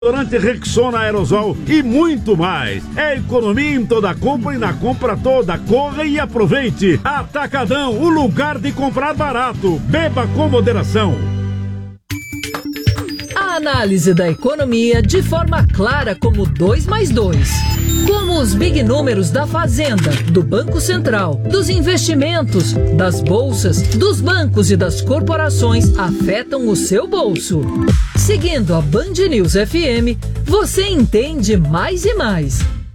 Durante Rexona Aerosol e muito mais. É economia em toda compra e na compra toda. Corra e aproveite. Atacadão, o lugar de comprar barato. Beba com moderação. A análise da economia de forma clara como 2 mais 2. Como os big números da Fazenda, do Banco Central, dos investimentos, das bolsas, dos bancos e das corporações afetam o seu bolso. Seguindo a Band News FM, você entende mais e mais.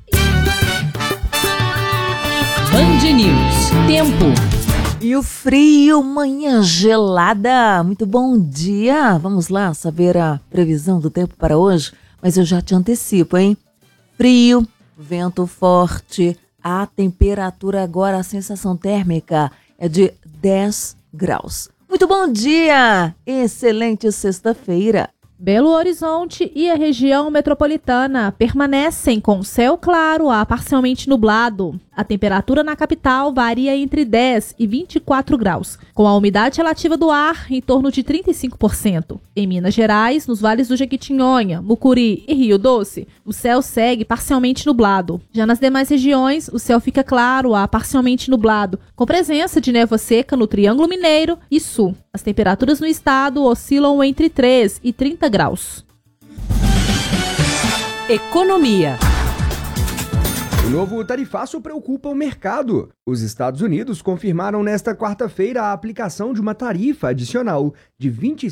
Band News, tempo. E o frio, manhã gelada. Muito bom dia. Vamos lá saber a previsão do tempo para hoje, mas eu já te antecipo, hein? Frio, vento forte, a temperatura agora, a sensação térmica é de 10 graus. Muito bom dia! Excelente sexta-feira. Belo Horizonte e a região metropolitana permanecem com céu claro a parcialmente nublado. A temperatura na capital varia entre 10 e 24 graus, com a umidade relativa do ar em torno de 35%. Em Minas Gerais, nos vales do Jequitinhonha, Mucuri e Rio Doce, o céu segue parcialmente nublado. Já nas demais regiões, o céu fica claro a parcialmente nublado, com presença de névoa seca no Triângulo Mineiro e Sul. As temperaturas no estado oscilam entre 3 e 30 graus. Economia. O novo tarifaço preocupa o mercado. Os Estados Unidos confirmaram nesta quarta-feira a aplicação de uma tarifa adicional de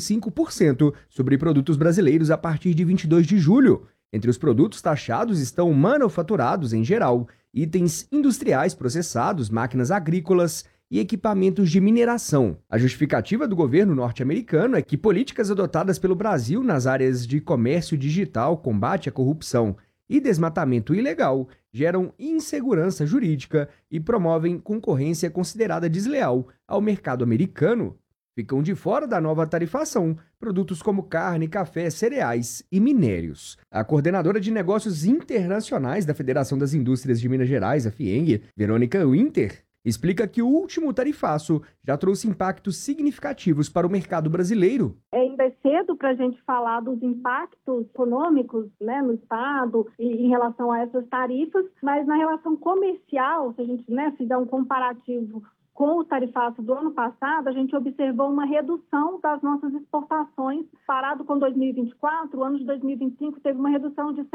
25% sobre produtos brasileiros a partir de 22 de julho. Entre os produtos taxados estão manufaturados em geral, itens industriais processados, máquinas agrícolas e equipamentos de mineração. A justificativa do governo norte-americano é que políticas adotadas pelo Brasil nas áreas de comércio digital, combate à corrupção e desmatamento ilegal geram insegurança jurídica e promovem concorrência considerada desleal ao mercado americano. Ficam de fora da nova tarifação produtos como carne, café, cereais e minérios. A coordenadora de negócios internacionais da Federação das Indústrias de Minas Gerais, a FIENG, Verônica Winter, explica que o último tarifaço já trouxe impactos significativos para o mercado brasileiro. Ainda é cedo para a gente falar dos impactos econômicos, né, no Estado e em relação a essas tarifas, mas na relação comercial, se a gente, fizer um comparativo com o tarifaço do ano passado, a gente observou uma redução das nossas exportações. Parado com 2024, o ano de 2025 teve uma redução de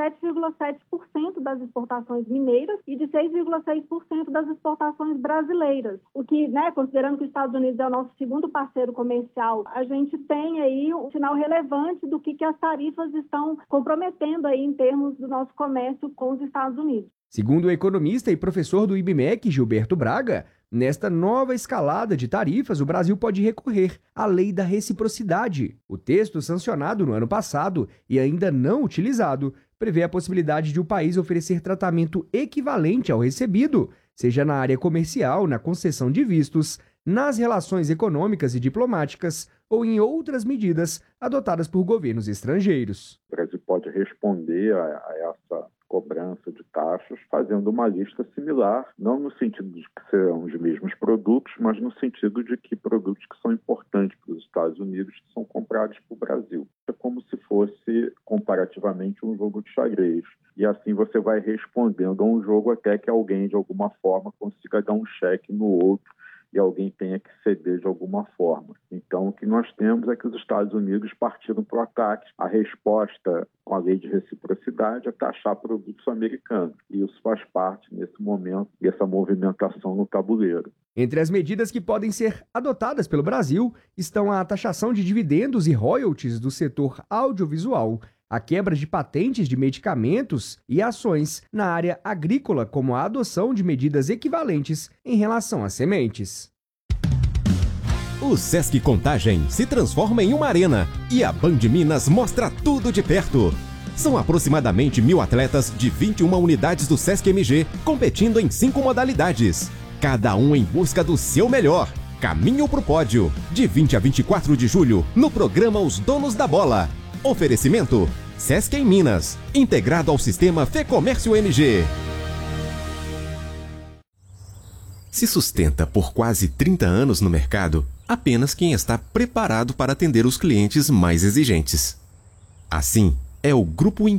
7,7% das exportações mineiras e de 6,6% das exportações brasileiras. O que, considerando que os Estados Unidos é o nosso segundo parceiro comercial, a gente tem aí um sinal relevante do que as tarifas estão comprometendo aí em termos do nosso comércio com os Estados Unidos. Segundo o economista e professor do IBMEC, Gilberto Braga, nesta nova escalada de tarifas, o Brasil pode recorrer à lei da reciprocidade. O texto, sancionado no ano passado e ainda não utilizado, prevê a possibilidade de o país oferecer tratamento equivalente ao recebido, seja na área comercial, na concessão de vistos, nas relações econômicas e diplomáticas ou em outras medidas adotadas por governos estrangeiros. O Brasil pode responder a essa cobrança de taxas fazendo uma lista similar, não no sentido de que serão os mesmos produtos, mas no sentido de que produtos que são importantes para os Estados Unidos que são comprados para o Brasil. É como se fosse, comparativamente, um jogo de xadrez. E assim você vai respondendo a um jogo até que alguém, de alguma forma, consiga dar um cheque no outro e alguém tenha que ceder de alguma forma. Então, o que nós temos é que os Estados Unidos partiram para o ataque. A resposta com a lei de reciprocidade é taxar produtos americanos. E isso faz parte, nesse momento, dessa movimentação no tabuleiro. Entre as medidas que podem ser adotadas pelo Brasil estão a taxação de dividendos e royalties do setor audiovisual, a quebra de patentes de medicamentos e ações na área agrícola, como a adoção de medidas equivalentes em relação às sementes. O Sesc Contagem se transforma em uma arena e a Band Minas mostra tudo de perto. São aproximadamente 1.000 atletas de 21 unidades do Sesc MG competindo em 5 modalidades, cada um em busca do seu melhor. Caminho pro pódio, de 20 a 24 de julho, no programa Os Donos da Bola. Oferecimento: Sesc em Minas, integrado ao sistema Fecomércio MG. Se sustenta por quase 30 anos no mercado apenas quem está preparado para atender os clientes mais exigentes. Assim, é o Grupo